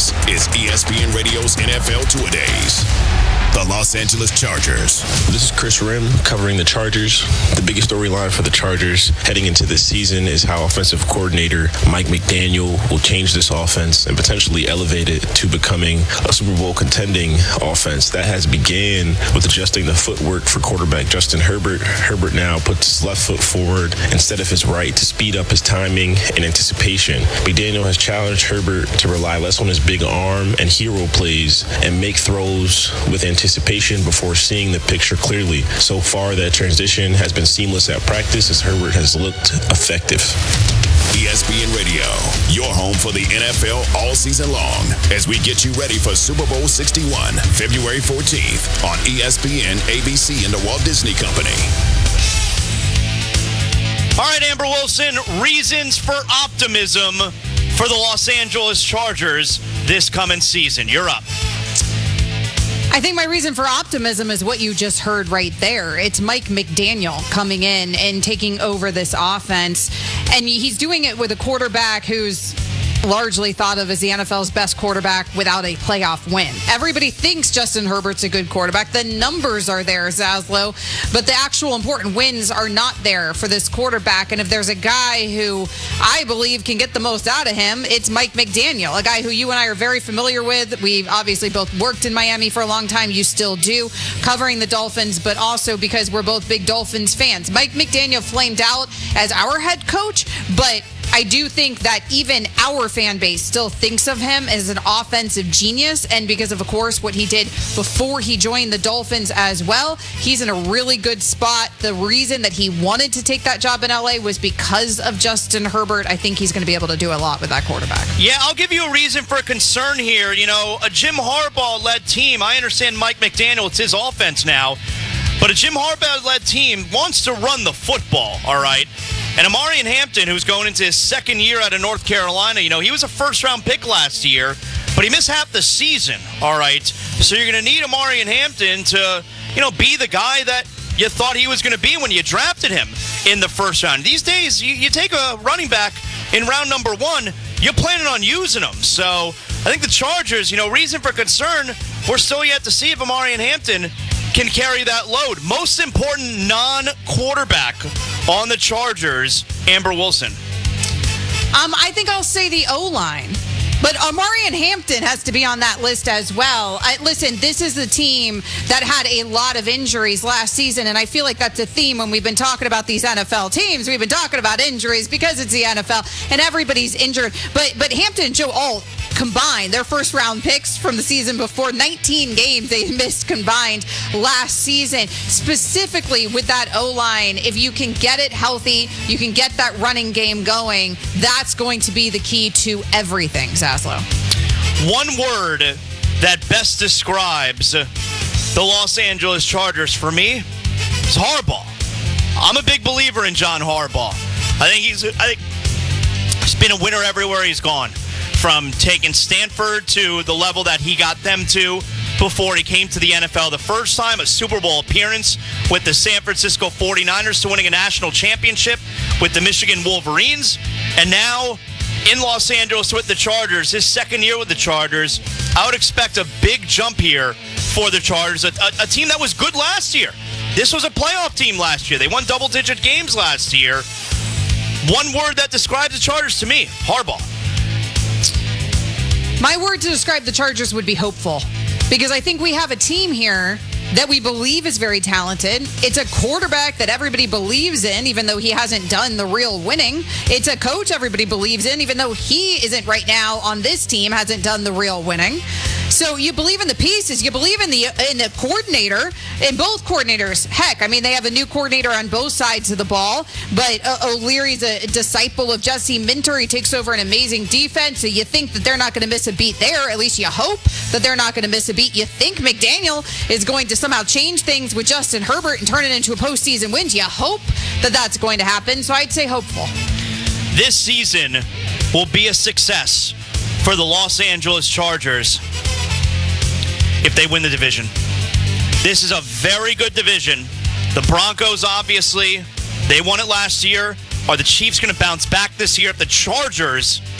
This is ESPN Radio's NFL Two-A-Days. The Los Angeles Chargers. This is Chris Rim covering the Chargers. The biggest storyline for the Chargers heading into this season is how offensive coordinator Mike McDaniel will change this offense and potentially elevate it to becoming a Super Bowl contending offense. That has began with adjusting the footwork for quarterback Justin Herbert. Herbert now puts his left foot forward instead of his right to speed up his timing and anticipation. McDaniel has challenged Herbert to rely less on his big arm and hero plays and make throws with anticipation before seeing the picture clearly. So far, that transition has been seamless at practice as Herbert has looked effective. ESPN Radio, your home for the NFL all season long, as we get you ready for Super Bowl 61, February 14th on ESPN, ABC, and the Walt Disney Company. All right, Amber Wilson, reasons for optimism for the Los Angeles Chargers this coming season. You're up. I think my reason for optimism is what you just heard right there. It's Mike McDaniel coming in and taking over this offense. And he's doing it with a quarterback who's largely thought of as the NFL's best quarterback without a playoff win. Everybody thinks Justin Herbert's a good quarterback. The numbers are there, Zaslow, but the actual important wins are not there for this quarterback. And if there's a guy who I believe can get the most out of him, it's Mike McDaniel, a guy who you and I are very familiar with. We've obviously both worked in Miami for a long time. You still do, covering the Dolphins, but also because we're both big Dolphins fans. Mike McDaniel flamed out as our head coach, but I do think that even our fan base still thinks of him as an offensive genius. And because of course, what he did before he joined the Dolphins as well, he's in a really good spot. The reason that he wanted to take that job in LA was because of Justin Herbert. I think he's going to be able to do a lot with that quarterback. Yeah, I'll give you a reason for concern here. You know, a Jim Harbaugh-led team, I understand Mike McDaniel, it's his offense now, but a Jim Harbaugh-led team wants to run the football, all right? And Amarian Hampton, who's going into his second year out of North Carolina, you know, he was a first-round pick last year, but he missed half the season, all right? So you're going to need Amarian Hampton to, you know, be the guy that you thought he was going to be when you drafted him in the first round. These days, you take a running back in round number one, you're planning on using him. So I think the Chargers, you know, reason for concern, we're still yet to see if Amarian Hampton can carry that load. Most important non-quarterback on the Chargers, Amber Wilson. I think I'll say the O-line. But Amarian Hampton has to be on that list as well. Listen, this is the team that had a lot of injuries last season, and I feel like that's a theme when we've been talking about these NFL teams. We've been talking about injuries because it's the NFL, and everybody's injured. But Hampton and Joe Alt combined, their first-round picks from the season before, 19 games they missed combined last season. Specifically with that O-line, if you can get it healthy, you can get that running game going, that's going to be the key to everything, Zaslow. One word that best describes the Los Angeles Chargers for me is Harbaugh. I'm a big believer in John Harbaugh. I think he's been a winner everywhere he's gone. From taking Stanford to the level that he got them to before he came to the NFL. The first time a Super Bowl appearance with the San Francisco 49ers to winning a national championship with the Michigan Wolverines. And now in Los Angeles with the Chargers, his second year with the Chargers. I would expect a big jump here for the Chargers, a team that was good last year. This was a playoff team last year. They won double-digit games last year. One word that describes the Chargers to me, Harbaugh. My word to describe the Chargers would be hopeful, because I think we have a team here that we believe is very talented. It's a quarterback that everybody believes in, even though he hasn't done the real winning. It's a coach everybody believes in, even though he isn't right now on this team, hasn't done the real winning. So you believe in the pieces, you believe in the coordinator, in both coordinators. Heck, I mean, they have a new coordinator on both sides of the ball, but O'Leary's a disciple of Jesse Minter. He takes over an amazing defense, so you think that they're not going to miss a beat there. At least you hope that they're not going to miss a beat. You think McDaniel is going to somehow change things with Justin Herbert and turn it into a postseason win. You hope that that's going to happen, so I'd say hopeful. This season will be a success for the Los Angeles Chargers if they win the division. This is a very good division. The Broncos, obviously, they won it last year. Are the Chiefs going to bounce back this year? If the Chargers